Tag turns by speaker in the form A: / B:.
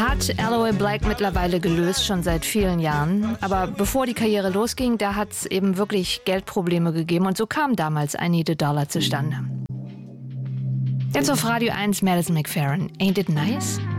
A: Hat Aloe Blacc mittlerweile gelöst, schon seit vielen Jahren. Aber bevor die Karriere losging, da hat es eben wirklich Geldprobleme gegeben. Und so kam damals I Need a Dollar zustande. Jetzt auf Radio 1 Madison McFerrin. Ain't it nice?